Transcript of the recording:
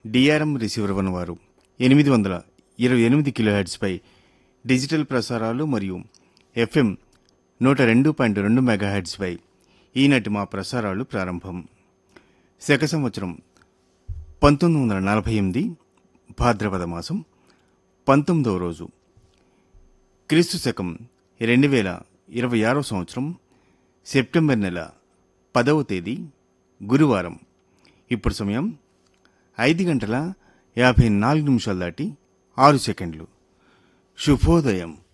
DRM receiver ఉన్నవారు 828 కిలోహెర్ట్జ్పై digital ప్రసారాలు మరియు ఎఫ్ఎం 102.2 మెగాహెర్ట్జ్పై ఈనాటి మా ప్రసారాలు ప్రారంభం. శక సంవత్సరం 1948 భాద్రపద మాసం 19వ రోజు, క్రీస్తు శకం 2026 సంవత్సరం సెప్టెంబర్ నెల 10వ తేదీ గురువారం. ఇప్పుడు సమయం 5:54 దాటి 6 సెకండ్లు. శుభోదయం.